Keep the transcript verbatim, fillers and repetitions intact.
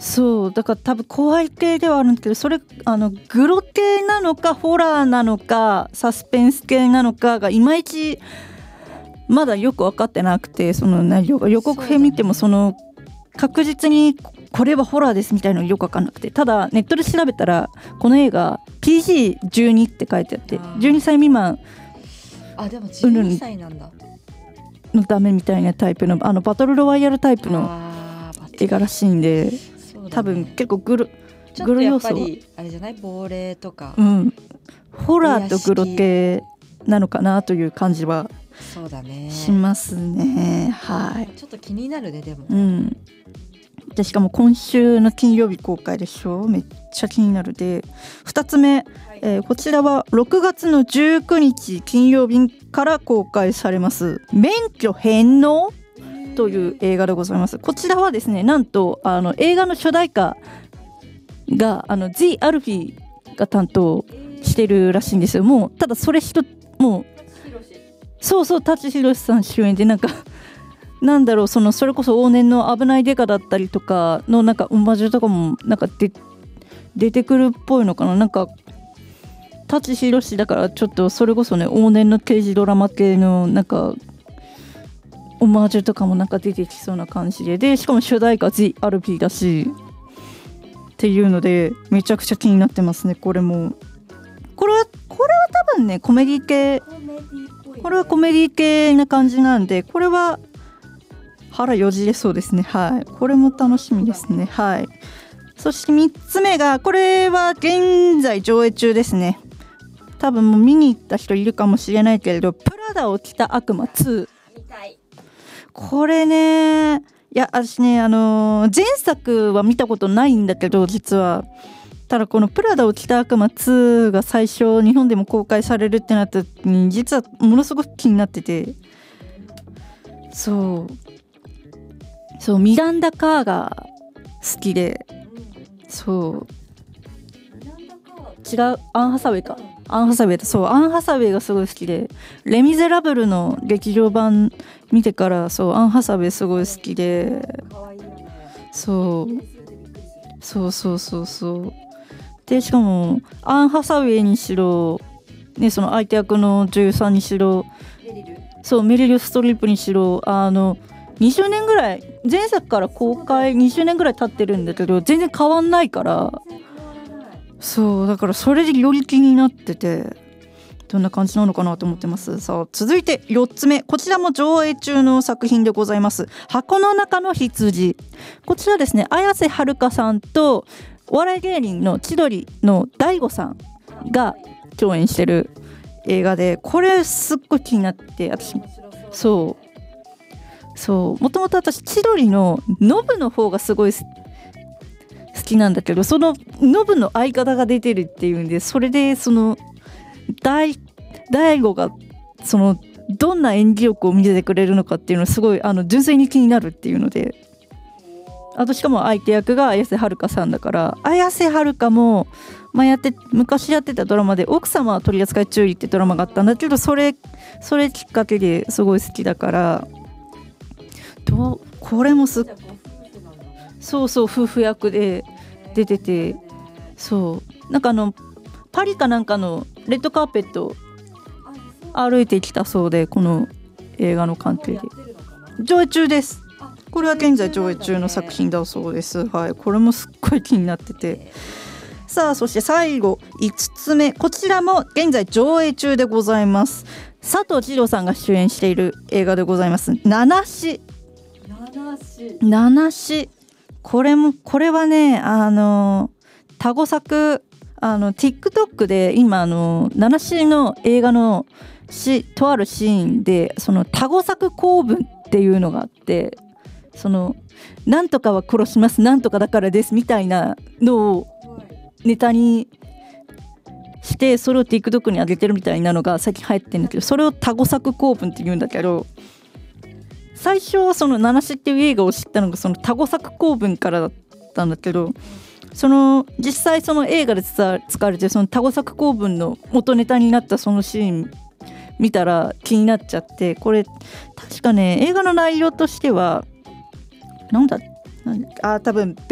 そうだから多分怖い系ではあるんだけど、それあのグロ系なのかホラーなのかサスペンス系なのかがいまいちまだよく分かってなくて、その内容が予告編見てもその確実にこれはホラーですみたいなのよく分かんなくて、ただネットで調べたらこの映画 ピージーじゅうに って書いてあって、じゅうにさい未満あでもじゅうにさいなんだのためみたいなタイプのあのバトルロワイヤルタイプの映画らしいんで、ね、多分結構グログロ要素、 ちょっとやっぱりあれじゃない、亡霊とか、 うん、ホラーとグロ系なのかなという感じはそうだねしますね。はい。 ちょっと気になるねでも。 うん。でしかも今週の金曜日公開でしょ。めっちゃ気になる。で、ふたつめ、はいえー、こちらはろくがつのじゅうくにち金曜日から公開されます免許返納という映画でございます。こちらはですね、なんとあの映画の主題歌があの The アルフィーが担当してるらしいんですよ。もうただそれ一もうそうそう舘ひろしさん主演で、なんかなんだろう、そのそれこそ往年の危ないデカだったりとかのなんかオマージュとかもなんかで出てくるっぽいのかな。なんか舘ひろしだからちょっとそれこそね往年の刑事ドラマ系のなんかオマージュとかもなんか出てきそうな感じで、でしかも主題歌 The アルフィーだしっていうのでめちゃくちゃ気になってますね。これもこれはこれは多分ねコメディ系、これはコメディ系な感じなんで、これは腹よじれそうですね。はい、これも楽しみですね。はい。そしてみっつめが、これは現在上映中ですね。多分もう見に行った人いるかもしれないけれど、プラダを着た悪魔ツー。これね、いや私ね、あのー、前作は見たことないんだけど実は、ただこのプラダを着た悪魔ツーが最初日本でも公開されるってなった時に実はものすごく気になってて、そうそうミランダ・カーが好きで、そう違うアン・ハサウェイかアン・ハサウェイだそうアン・ハサウェイがすごい好きで、レ・ミゼラブルの劇場版見てからそうアン・ハサウェイすごい好きで、そうそうそうそうそうで、しかもアン・ハサウェイにしろ、ね、その相手役の女優さんにしろ、そうメリル・ストリップにしろ、あのにじゅうねんぐらい前作から公開にじゅうねんぐらい経ってるんだけど全然変わんないから、そうだからそれでより気になっててどんな感じなのかなと思ってます。さあ続いてよっつめ、こちらも上映中の作品でございます。箱の中の羊。こちらですね、綾瀬はるかさんとお笑い芸人の千鳥の大悟さんが共演してる映画で、これすっごい気になって、私そうそうもともと私千鳥のノブの方がすごい好きなんだけど、そのノブの相方が出てるっていうんで、それでその大大悟がそのどんな演技力を見せてくれるのかっていうのすごいあの純粋に気になるっていうので、あとしかも相手役が綾瀬はるかさんだから、綾瀬はるかも、まあ、やって昔やってたドラマで奥様は取り扱い注意ってドラマがあったんだけど、それそれきっかけですごい好きだから、どうこれもすっそうそう夫婦役で出てて、そうなんかあのパリかなんかのレッドカーペット歩いてきたそうで、この映画の関係で上映中です。これは現在上映中の作品だそうです。はい、これもすっごい気になってて、さあそして最後いつつめ、こちらも現在上映中でございます。佐藤二朗さんが主演している映画でございます。七死七死これもこれはね、あの多語作あの TikTok で今あの七死の映画のしとあるシーンでその多語作構文っていうのがあって、そのなんとかは殺しますなんとかだからですみたいなのをネタにしてそれを TikTok に上げてるみたいなのが最近流行ってるんだけど、それを多語作構文って言うんだけど、最初はその七死っていう映画を知ったのがその多語作構文からだったんだけど、その実際その映画で使われてるその多語作構文の元ネタになったそのシーン見たら気になっちゃって、これ確かね映画の内容としてはなんだなんだあ多分